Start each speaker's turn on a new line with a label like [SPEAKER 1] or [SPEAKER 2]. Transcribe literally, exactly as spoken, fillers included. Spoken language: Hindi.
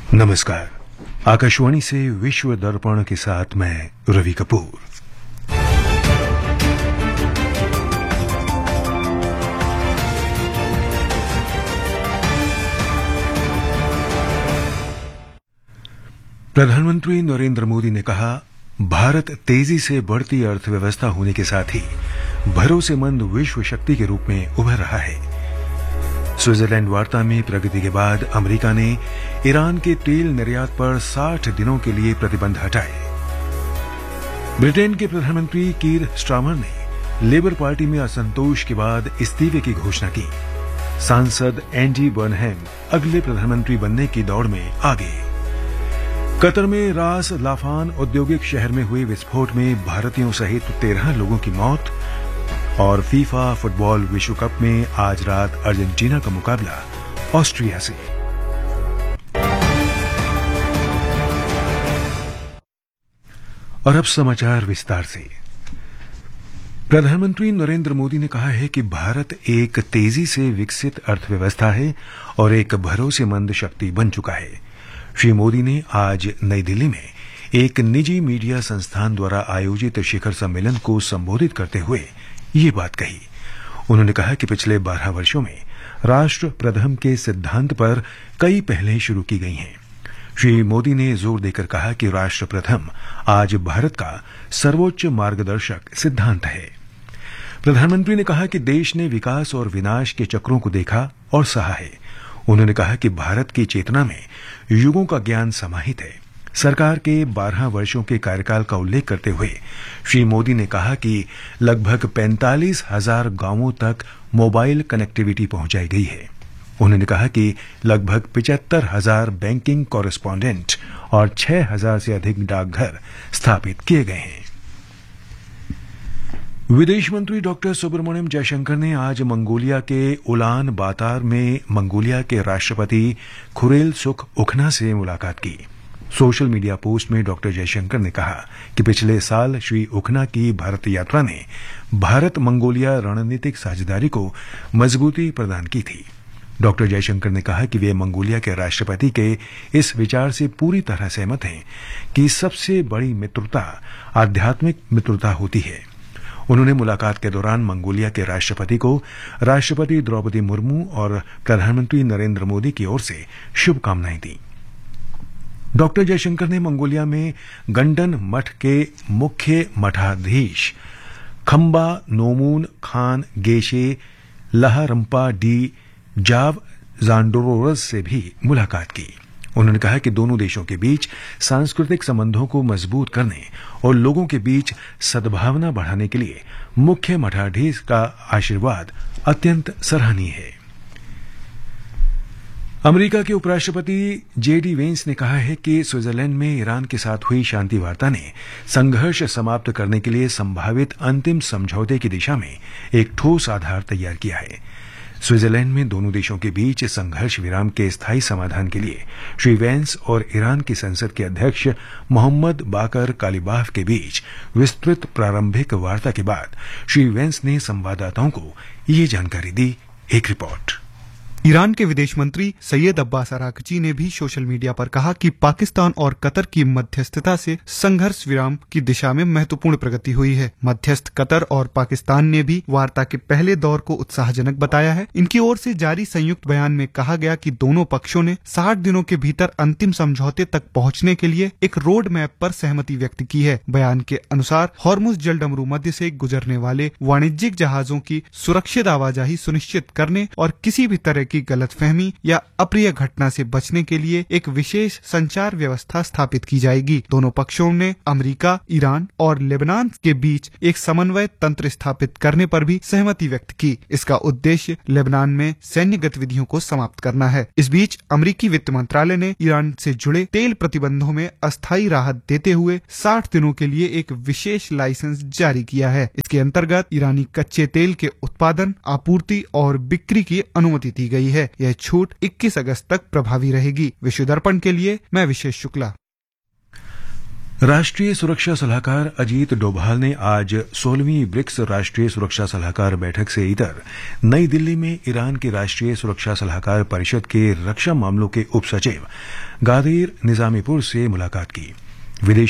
[SPEAKER 1] नमस्कार। आकाशवाणी से विश्व दर्पण के साथ मैं रवि कपूर। प्रधानमंत्री नरेंद्र मोदी ने कहा, भारत तेजी से बढ़ती अर्थव्यवस्था होने के साथ ही भरोसेमंद विश्व शक्ति के रूप में उभर रहा है। स्विट्जरलैंड वार्ता में प्रगति के बाद अमेरिका ने ईरान के तेल निर्यात पर साठ दिनों के लिए प्रतिबंध हटाए। ब्रिटेन के प्रधानमंत्री कीर स्टारमर ने लेबर पार्टी में असंतोष के बाद इस्तीफे की घोषणा की। सांसद एंडी बर्नहैम अगले प्रधानमंत्री बनने की दौड़ में आगे। कतर में रास लाफान औद्योगिक शहर में हुए विस्फोट में भारतीयों सहित तेरह लोगों की मौत। और फीफा फुटबॉल विश्व कप में आज रात अर्जेंटीना का मुकाबला ऑस्ट्रिया से। और अब समाचार विस्तार से। प्रधानमंत्री नरेंद्र मोदी ने कहा है कि भारत एक तेजी से विकसित अर्थव्यवस्था है और एक भरोसेमंद शक्ति बन चुका है। श्री मोदी ने आज नई दिल्ली में एक निजी मीडिया संस्थान द्वारा आयोजित शिखर सम्मेलन को संबोधित करते हुए ये बात कही। उन्होंने कहा कि पिछले बारह वर्षों में राष्ट्र प्रथम के सिद्धांत पर कई पहलें शुरू की गई हैं। श्री मोदी ने जोर देकर कहा कि राष्ट्र प्रथम आज भारत का सर्वोच्च मार्गदर्शक सिद्धांत है। प्रधानमंत्री ने कहा कि देश ने विकास और विनाश के चक्रों को देखा और सहा है। उन्होंने कहा कि भारत की चेतना में युगों का ज्ञान समाहित है। सरकार के बारह वर्षों के कार्यकाल का उल्लेख करते हुए श्री मोदी ने कहा कि लगभग पैंतालीस हजार गांवों तक मोबाइल कनेक्टिविटी पहुंचाई गई है। उन्होंने कहा कि लगभग पिचहत्तर हजार बैंकिंग कॉरेस्पॉन्डेंट और छह हजार से अधिक डाकघर स्थापित किए गए हैं। विदेश मंत्री डॉक्टर सुब्रमण्यम जयशंकर ने आज मंगोलिया के उलान बातार में मंगोलिया के राष्ट्रपति खुरेलसुख उखना से मुलाकात की। सोशल मीडिया पोस्ट में डॉक्टर जयशंकर ने कहा कि पिछले साल श्री उखना की भारत यात्रा ने भारत मंगोलिया रणनीतिक साझेदारी को मजबूती प्रदान की थी। डॉक्टर जयशंकर ने कहा कि वे मंगोलिया के राष्ट्रपति के इस विचार से पूरी तरह सहमत हैं कि सबसे बड़ी मित्रता आध्यात्मिक मित्रता होती है। उन्होंने मुलाकात के दौरान मंगोलिया के राष्ट्रपति को राष्ट्रपति द्रौपदी मुर्मू और प्रधानमंत्री नरेंद्र मोदी की ओर से शुभकामनाएं दी। डॉक्टर जयशंकर ने मंगोलिया में गंडन मठ के मुख्य मठाधीश खम्बा नोमून खान गेशे लहारंपा डी जाव जांडोरोरस से भी मुलाकात की। उन्होंने कहा कि दोनों देशों के बीच सांस्कृतिक संबंधों को मजबूत करने और लोगों के बीच सद्भावना बढ़ाने के लिए मुख्य मठाधीश का आशीर्वाद अत्यंत सराहनीय है। अमेरिका के उपराष्ट्रपति जे डी वेंस ने कहा है कि स्विट्जरलैंड में ईरान के साथ हुई शांति वार्ता ने संघर्ष समाप्त करने के लिए संभावित अंतिम समझौते की दिशा में एक ठोस आधार तैयार किया है। स्विट्जरलैंड में दोनों देशों के बीच संघर्ष विराम के स्थायी समाधान के लिए श्री वेंस और ईरान की संसद के अध्यक्ष मोहम्मद बाकर कालिबाफ के बीच विस्तृत प्रारंभिक वार्ता के बाद श्री वेंस ने संवाददाताओं को ये जानकारी दी। एक रिपोर्ट।
[SPEAKER 2] ईरान के विदेश मंत्री सैयद अब्बास अरागची ने भी सोशल मीडिया पर कहा कि पाकिस्तान और कतर की मध्यस्थता से संघर्ष विराम की दिशा में महत्वपूर्ण प्रगति हुई है। मध्यस्थ कतर और पाकिस्तान ने भी वार्ता के पहले दौर को उत्साहजनक बताया है। इनकी ओर से जारी संयुक्त बयान में कहा गया कि दोनों पक्षों ने साठ दिनों के भीतर अंतिम समझौते तक पहुंचने के लिए एक रोड मैप पर सहमति व्यक्त की है। बयान के अनुसार हॉर्मुज जलडमरू मध्य से गुजरने वाले वाणिज्यिक जहाजों की सुरक्षित आवाजाही सुनिश्चित करने और किसी भी तरह की गलतफहमी या अप्रिय घटना से बचने के लिए एक विशेष संचार व्यवस्था स्थापित की जाएगी। दोनों पक्षों ने अमेरिका, ईरान और लेबनान के बीच एक समन्वय तंत्र स्थापित करने पर भी सहमति व्यक्त की। इसका उद्देश्य लेबनान में सैन्य गतिविधियों को समाप्त करना है। इस बीच अमेरिकी वित्त मंत्रालय ने ईरान से जुड़े तेल प्रतिबंधों में अस्थायी राहत देते हुए साठ दिनों के लिए एक विशेष लाइसेंस जारी किया है। इसके अंतर्गत ईरानी कच्चे तेल के उत्पादन, आपूर्ति और बिक्री की अनुमति दी गई है। यह छूट इक्कीस अगस्त तक प्रभावी रहेगी। विश्व दर्पण के लिए मैं विशेष शुक्ला।
[SPEAKER 1] राष्ट्रीय सुरक्षा सलाहकार अजीत डोभाल ने आज सोलहवीं ब्रिक्स राष्ट्रीय सुरक्षा सलाहकार बैठक से इतर नई दिल्ली में ईरान की राष्ट्रीय सुरक्षा सलाहकार परिषद के रक्षा मामलों के उप सचिव गादीर निजामीपुर से मुलाकात की। विदेश